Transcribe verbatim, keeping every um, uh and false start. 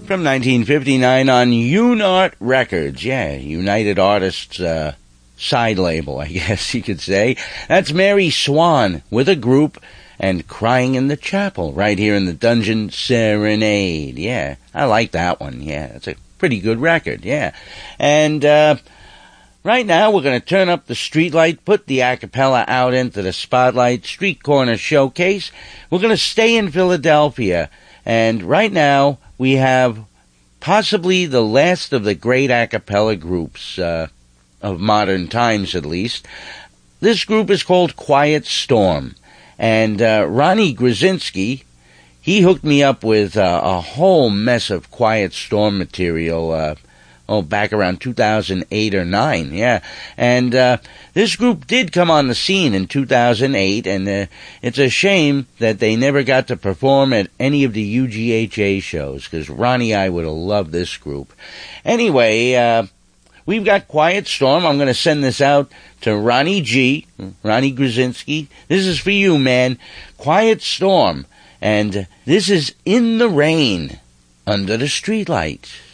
from nineteen fifty-nine on Unart Records. Yeah, United Artists uh, side label, I guess you could say. That's Mary Swan with a group and Crying in the Chapel right here in the Dungeon Serenade. Yeah, I like that one. Yeah, it's a pretty good record. Yeah. And uh, right now we're going to turn up the streetlight, put the a cappella out into the spotlight, Street Corner Showcase. We're going to stay in Philadelphia. And right now we have possibly the last of the great a cappella groups, uh, of modern times at least. This group is called Quiet Storm. And uh, Ronnie Grzinski, he hooked me up with uh, a whole mess of Quiet Storm material, uh, oh, back around two thousand eight or nine, yeah. And uh, this group did come on the scene in two thousand eight, and uh, it's a shame that they never got to perform at any of the U G H A shows, because Ronnie I would have loved this group. Anyway, uh, we've got Quiet Storm. I'm going to send this out to Ronnie G, Ronnie Grzinski. This is for you, man. Quiet Storm. And this is In the Rain, Under the Streetlight.